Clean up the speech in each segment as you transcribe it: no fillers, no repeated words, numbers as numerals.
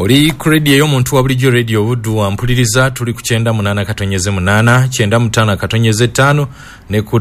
Oli ku radio y'omuntu wa bulijjo Radio Buddu wampuliriza tuli ku 98.8 95.5 ne ku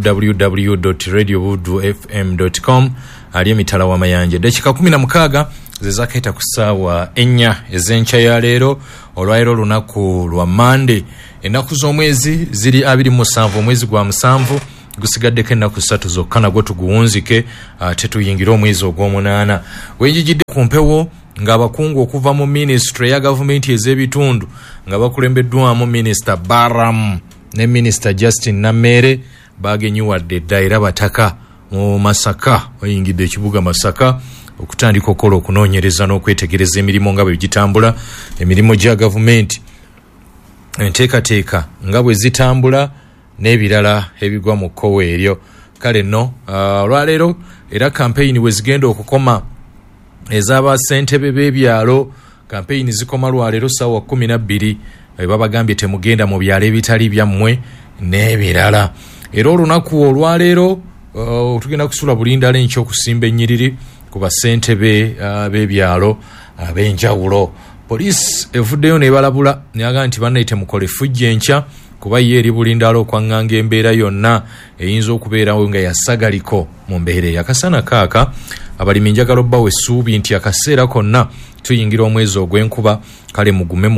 www.radiobuddufm.com ali emitala wa mayanje. Dakika 16 zezakaita ku ssaawa 4 ez'enkya ya leero olwairo lunaku lwa Monday. Ennaku z'omwezi ziri 27 omwezi gwa 7 gusigaddeko ennaku 3 zokka nagwo tuguwunzike tetuyingira omwezi ogw'omunaana. Wenjigidde ku mpewo ng'abakungu okuva mu ministry ya gavumenti ez'ebitundu nga bakulembeddwamu Minister Baram ne Minister Justin Namere bagenyiwadde dda era bataka mu Masaka bayingidde ekibuga Masaka okutandika okukola okunoonyereza n'okwetegereza emirimu nga bwe gitambula, emirimu gya gavumenti enteekateeka nga bwe zitambula n'ebirala ebigwa mu kkowe eryo. Kale nno olwaleero era kampeyini we zigenda okukoma ezaba ssentebe b'ebyalo, kampeyini zikoma lwaleero ssaawa 12 babagambye temugenda mu byalo ebitali byammwe n'ebirala. Era olunaku olwaleero tugenda kusula bulindala enkya okusimba ennyiriri ku bassentebe b'ebyalo ab'enjawulo. Poliisi evuddeyo n'ebalabula neyaga nti bannayite mukole fujja enkya kuba ye eri bulindala okwaŋŋanga embeera yonna eyinza okubeerawo nga yasagaliko mu mbeera ey'akasana kaaka. Abalimi njagala obbawo essuubi nti akaseera konna tuyingira omwezi ogw'enkuba. Kale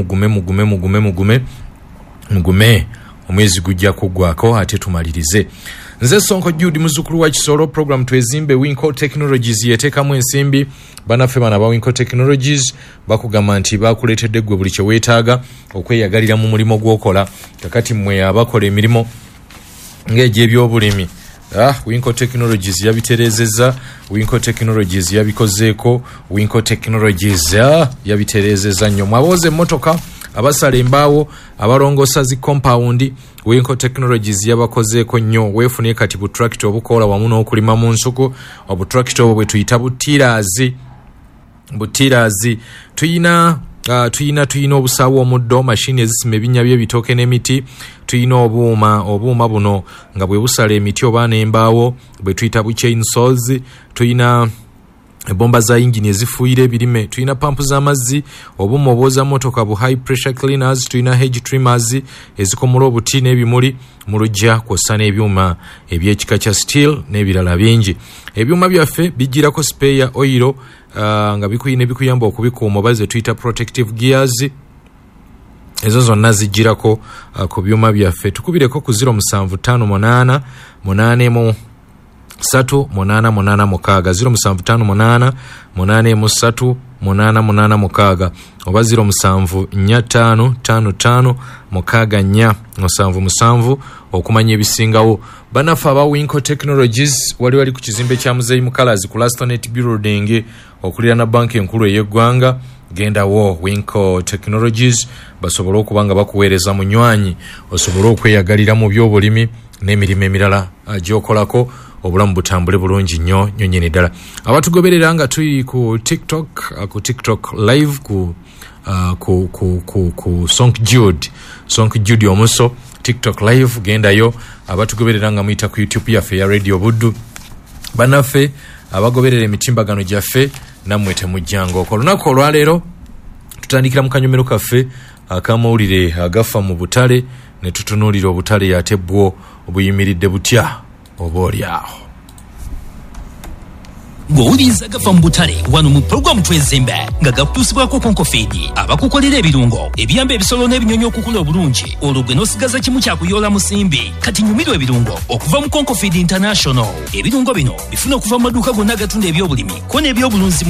mugume omwezi gujja kuggwako ate tumalirize. Nze Sonko Jude muzukulu wa Kisoro. Program twezimbe Winco Technologies yeteekamu ensimbi. Banaffe bana ba Winco Technologies bakugamba nti bakuleetedde gwe buli kye weetaaga okweyagalira mu mulimo gw'okola. Kakati mmwe abakola emirimu ng'egy'ebyobulimi, Winco Technologies yabiterezeza, Winco Technologies yabikozeeko, Winco Technologies yabiterezeza nnyo. Mwaboze emmotoka, abasala embaawo, abalongoosa zi compound, Winco Technologies yabakozeeko nnyo. Weefune kati bu tractor obukola wamu n'okulima mu nsuku, obu tractor obwo bwe tuyita butirazi. Tuyina obusaawo omuddo, mashini ezisima ebinnya by'ebitooke n'emiti. Tuyina obuuma buno nga bwe busala emiti oba n'embaawo bwe tuyita bu chainsaws. Tuyina bomba za engine ezifuuyira ebirime. Tuyina pampu z'amazzi, obuuma obwoza motoka bu high pressure cleaners. Tuyina hedge trimmers ezikomola obuti n'ebimuli mu luggya kw'ossa n'ebyuma eby'ekika kya steel n'ebirala bingi. Ebyuma byaffe bijjirako spare oil nga bikuyamba okubikuuma oba ze tuyita protective gears. Ezo zonna zijjirako ku byuma byaffe. Tukubireko ku 0758 883 886 0758 883 oba 074555 647 okumanya ebisingawo. Banaffe aba Winco Technologies wali ku kizimbe kya Muzeeyi Mukalazi ku Lastonet Building okulira na banki enkulu ey'eggwanga. Gendawo Winco Technologies basobole okubanga bakuweereza munywanyi osobole okweyagalira mu by'obulimi n'emirimu emirala gy'okolako obulamu butambule bulungi nnyo nnyonnyeni ddala. Abatugoberera nga tuli ku TikTok live ku Sonk Jude omuso TikTok live gendayo. Abatugoberera nga muyita ku YouTube yaffe ya Radio Buddu. Banaffe abagoberera emitimbagano gyaffe nammwe temujjanga okwo. Lunaku olwaleero tutandikira mu kanyomero kaffe akamawulire agafa mu butale ne tutunuulira obutale ate bwo obuyimiridde butya oba oliawo. Ng'owuliriza gafa mu butale wano mu programu twezimbe nga gakutuusibwako konkofeedi abakukolera ebirungo ebiyamba ebisolo n'ebinyonyi okukula obulungi. Olwo gwe n'osigaza kimu kyakuyoola musimbi. Kati nyumirwa ebirungo okuva mu Konkofeedi International. Ebirungo bino bifuna okuva mu maduuka gonna agatunda ebyobulimi ko n'ebyobulunzi